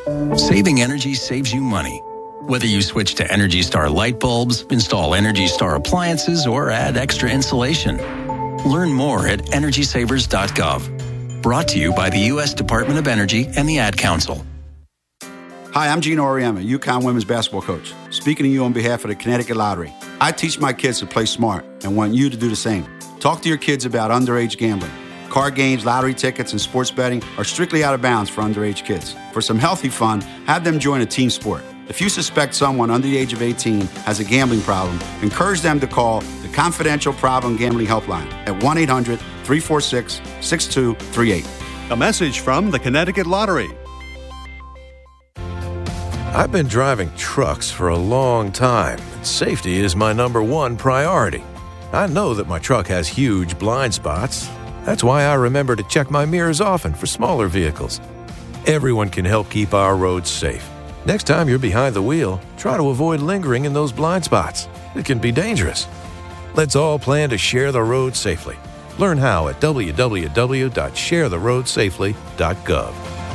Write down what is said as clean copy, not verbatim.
Saving energy saves you money. Whether you switch to Energy Star light bulbs, install Energy Star appliances, or add extra insulation. Learn more at EnergySavers.gov. Brought to you by the U.S. Department of Energy and the Ad Council. Hi, I'm Gino Auriemma, UConn women's basketball coach, speaking to you on behalf of the Connecticut Lottery. I teach my kids to play smart and want you to do the same. Talk to your kids about underage gambling. Card games, lottery tickets, and sports betting are strictly out of bounds for underage kids. For some healthy fun, have them join a team sport. If you suspect someone under the age of 18 has a gambling problem, encourage them to call the Confidential Problem Gambling Helpline at 1-800-346-6238. A message from the Connecticut Lottery. I've been driving trucks for a long time, and safety is my number one priority. I know that my truck has huge blind spots. That's why I remember to check my mirrors often for smaller vehicles. Everyone can help keep our roads safe. Next time you're behind the wheel, try to avoid lingering in those blind spots. It can be dangerous. Let's all plan to share the road safely. Learn how at www.sharetheroadsafely.gov.